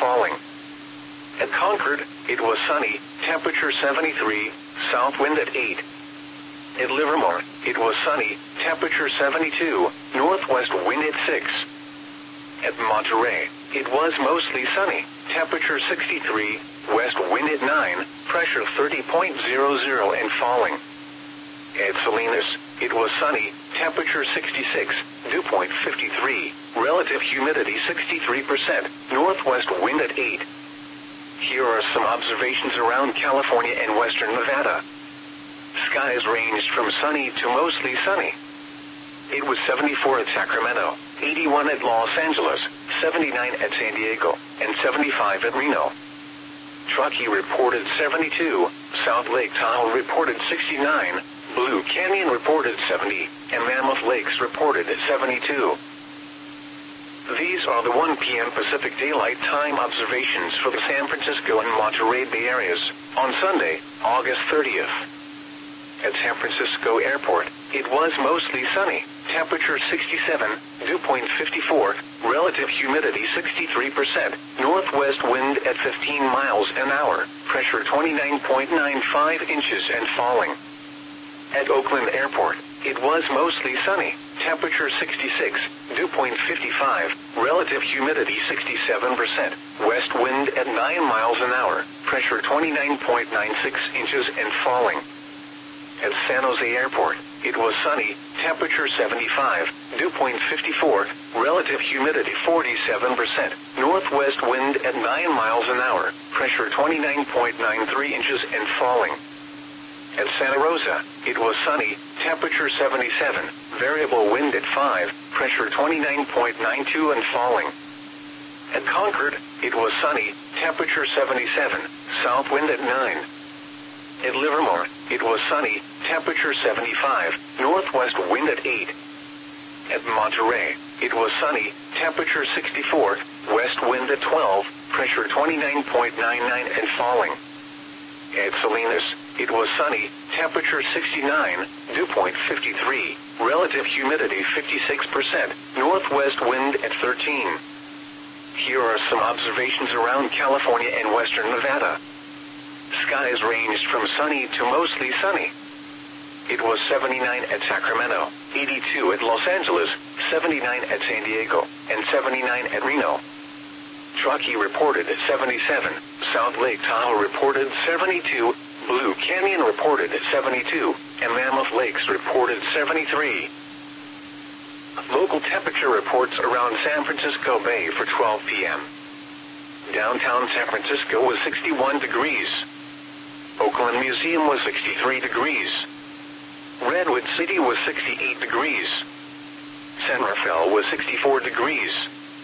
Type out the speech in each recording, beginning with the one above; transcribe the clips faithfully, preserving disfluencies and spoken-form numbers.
falling. At Concord, it was sunny, temperature seventy-three, south wind at eight. At Livermore, it was sunny, temperature seventy-two, northwest wind at six. At Monterey, it was mostly sunny, temperature sixty-three, west wind at nine, pressure thirty point zero zero and falling. At Salinas, it was sunny, temperature sixty-six, dew point fifty-three, relative humidity sixty-three percent, northwest wind at eight. Here are some observations around California and western Nevada. Skies ranged from sunny to mostly sunny. It was seventy-four at Sacramento, eighty-one at Los Angeles, seventy-nine at San Diego, and seventy-five at Reno. Truckee reported seventy-two, South Lake Tahoe reported sixty-nine, Blue Canyon reported seventy, and Mammoth Lakes reported seventy-two. These are the one p m Pacific Daylight Time observations for the San Francisco and Monterey Bay areas on Sunday, August thirtieth. At San Francisco Airport, it was mostly sunny, temperature sixty-seven, dew point fifty-four, relative humidity sixty-three percent, northwest wind at fifteen miles an hour, pressure twenty-nine point nine five inches and falling. At Oakland Airport, it was mostly sunny, temperature sixty-six, dew point fifty-five, relative humidity sixty-seven percent, west wind at nine miles an hour, pressure twenty-nine point nine six inches and falling. At San Jose Airport, it was sunny, temperature seventy-five, dew point fifty-four, relative humidity forty-seven percent, northwest wind at nine miles an hour, pressure twenty-nine point nine three inches and falling. At Santa Rosa, it was sunny, temperature seventy-seven, variable wind at five, pressure twenty-nine point nine two and falling. At Concord, it was sunny, temperature seventy-seven, south wind at nine. At Livermore, it was sunny, temperature seventy-five, northwest wind at eight. At Monterey, it was sunny, temperature sixty-four, west wind at twelve, pressure twenty-nine point nine nine and falling. At Salinas, it was sunny, temperature sixty-nine, dew point fifty-three, relative humidity fifty-six percent, northwest wind at thirteen. Here are some observations around California and western Nevada. Skies ranged from sunny to mostly sunny. It was seventy-nine at Sacramento, eighty-two at Los Angeles, seventy-nine at San Diego, and seventy-nine at Reno. Truckee reported seventy-seven, South Lake Tahoe reported seventy-two, Blue Canyon reported seventy-two, and Mammoth Lakes reported seventy-three. Local temperature reports around San Francisco Bay for twelve p m Downtown San Francisco was sixty-one degrees. Oakland Museum was sixty-three degrees. Redwood City was sixty-eight degrees. San Rafael was sixty-four degrees.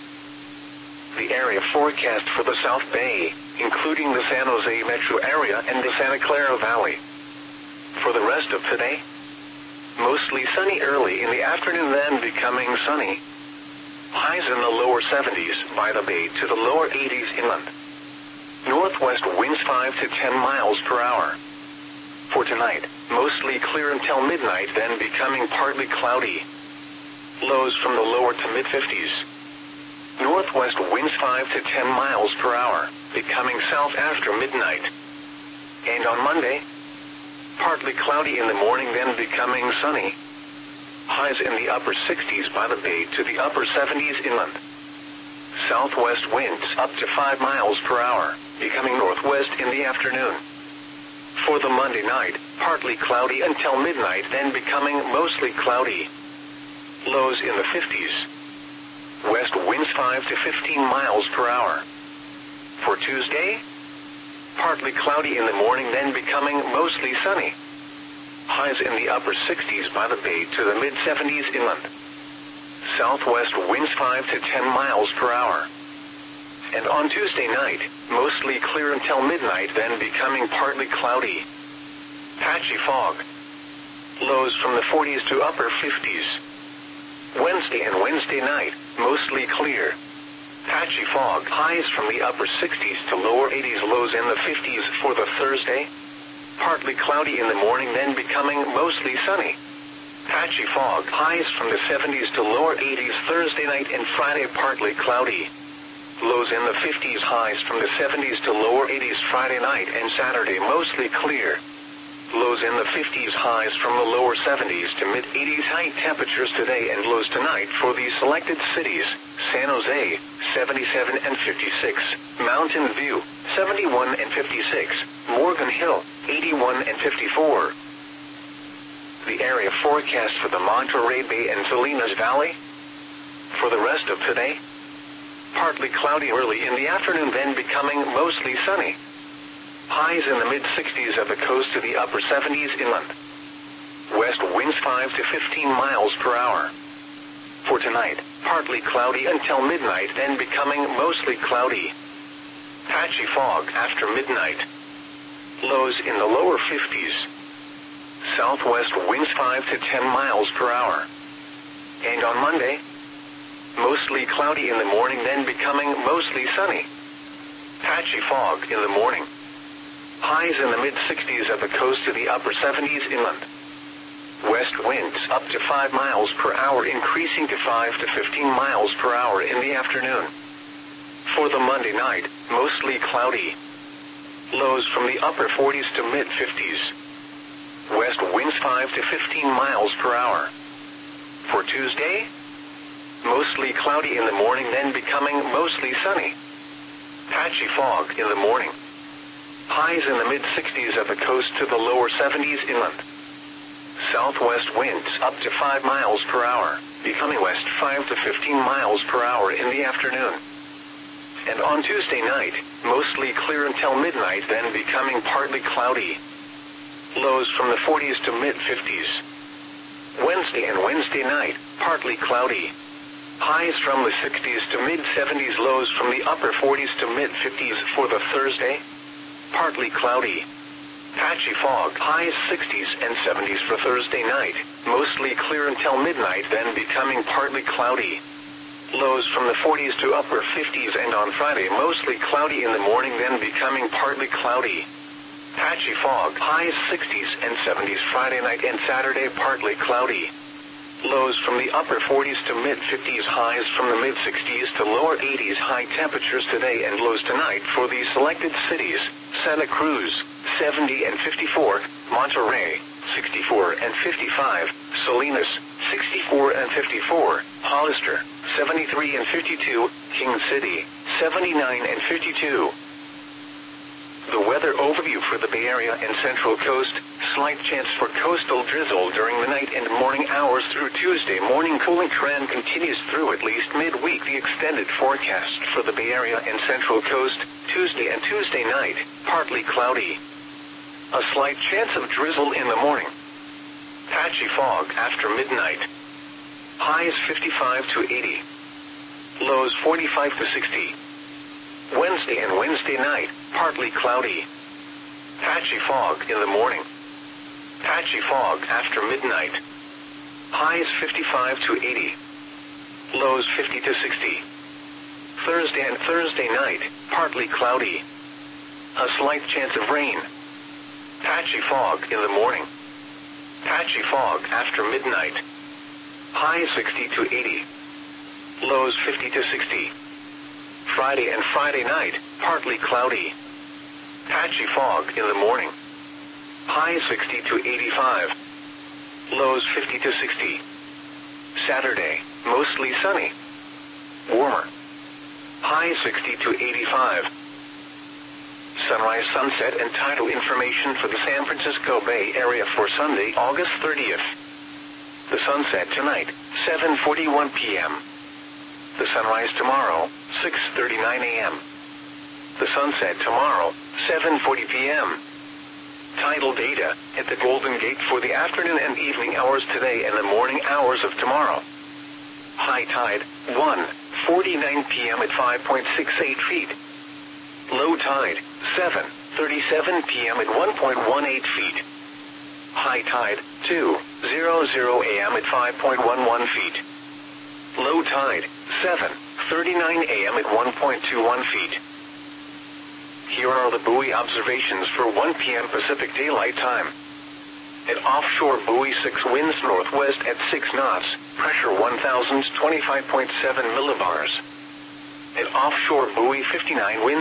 The area forecast for the South Bay, including the San Jose metro area and the Santa Clara Valley. For the rest of today, mostly sunny early in the afternoon, then becoming sunny. Highs in the lower seventies by the bay to the lower eighties inland. Northwest winds five to ten miles per hour. For tonight, mostly clear until midnight, then becoming partly cloudy. Lows from the lower to mid-fifties. Northwest winds five to ten miles per hour, becoming south after midnight. And on Monday, partly cloudy in the morning, then becoming sunny. Highs in the upper sixties by the bay to the upper seventies inland. Southwest winds up to five miles per hour, becoming northwest in the afternoon. For the Monday night, partly cloudy until midnight, then becoming mostly cloudy. Lows in the fifties. West winds five to fifteen miles per hour. For Tuesday, partly cloudy in the morning, then becoming mostly sunny. Highs in the upper sixties by the bay to the mid-seventies inland. Southwest winds five to ten miles per hour. And on Tuesday night, mostly clear until midnight, then becoming partly cloudy. Patchy fog. Lows from the forties to upper fifties. Wednesday and Wednesday night, mostly clear. Patchy fog. Highs from the upper sixties to lower eighties, lows in the fifties for the Thursday. Partly cloudy in the morning, then becoming mostly sunny. Patchy fog. Highs from the seventies to lower eighties Thursday night and Friday, partly cloudy. Lows in the fifties, highs from the seventies to lower eighties Friday night and Saturday mostly clear. Lows in the fifties, highs from the lower seventies to mid-eighties. High temperatures today and lows tonight for these selected cities: San Jose, seventy-seven and fifty-six, Mountain View, seventy-one and fifty-six, Morgan Hill, eighty-one and fifty-four. The area forecast for the Monterey Bay and Salinas Valley. For the rest of today, partly cloudy early in the afternoon, then becoming mostly sunny. Highs in the mid-sixties at the coast to the upper seventies inland. West winds five to fifteen miles per hour. For tonight, partly cloudy until midnight, then becoming mostly cloudy. Patchy fog after midnight. Lows in the lower fifties. Southwest winds five to ten miles per hour. And on Monday, mostly cloudy in the morning, then becoming mostly sunny. Patchy fog in the morning. Highs in the mid-sixties at the coast to the upper seventies inland. West winds up to five miles per hour, increasing to five to fifteen miles per hour in the afternoon. For the Monday night, mostly cloudy. Lows from the upper forties to mid-fifties. West winds five to fifteen miles per hour. For Tuesday, mostly cloudy in the morning, then becoming mostly sunny. Patchy fog in the morning. Highs in the mid-sixties at the coast to the lower seventies inland. Southwest winds up to five miles per hour, becoming west five to fifteen miles per hour in the afternoon. And on Tuesday night, mostly clear until midnight, then becoming partly cloudy. Lows from the forties to mid-fifties. Wednesday and Wednesday night, partly cloudy. Highs from the sixties to mid-seventies, lows from the upper forties to mid-fifties. For the Thursday, partly cloudy. Patchy fog, highs sixties and seventies for Thursday night, mostly clear until midnight, then becoming partly cloudy. Lows from the forties to upper fifties, and on Friday mostly cloudy in the morning, then becoming partly cloudy. Patchy fog, highs sixties and seventies Friday night and Saturday, partly cloudy. Lows from the upper forties to mid-fifties, highs from the mid-sixties to lower eighties. High temperatures today and lows tonight for these selected cities: Santa Cruz, seventy and fifty-four, Monterey, sixty-four and fifty-five, Salinas, sixty-four and fifty-four, Hollister, seventy-three and fifty-two, King City, seventy-nine and fifty-two. The weather overview for the Bay Area and Central Coast: slight chance for coastal drizzle during the night and morning hours through Tuesday morning. Cooling trend continues through at least midweek. The extended forecast for the Bay Area and Central Coast: Tuesday and Tuesday night, partly cloudy. A slight chance of drizzle in the morning. Patchy fog after midnight. Highs fifty-five to eighty. Lows forty-five to sixty. Wednesday and Wednesday night, partly cloudy. Patchy fog in the morning. Patchy fog after midnight. Highs fifty-five to eighty. Lows fifty to sixty. Thursday and Thursday night, partly cloudy. A slight chance of rain. Patchy fog in the morning. Patchy fog after midnight. Highs sixty to eighty. Lows fifty to sixty. Friday and Friday night, partly cloudy. Patchy fog in the morning. Highs sixty to eighty-five. Lows fifty to sixty. Saturday, mostly sunny. Warmer. Highs sixty to eighty-five. Sunrise, sunset, and tidal information for the San Francisco Bay Area for Sunday, August thirtieth. The sunset tonight, seven forty-one p m The sunrise tomorrow, six thirty-nine a m The sunset tomorrow, seven forty p m Tidal data at the Golden Gate for the afternoon and evening hours today and the morning hours of tomorrow. High tide, one forty-nine p m at five point six eight feet. Low tide, seven thirty-seven p m at one point one eight feet. High tide, two hundred a m at five point one one feet. Low tide, seven thirty-nine a m at one point two one feet. Here are the buoy observations for one p m Pacific Daylight Time. At offshore buoy six, winds northwest at six knots, pressure one thousand twenty-five point seven millibars. At offshore buoy fifty-nine, wind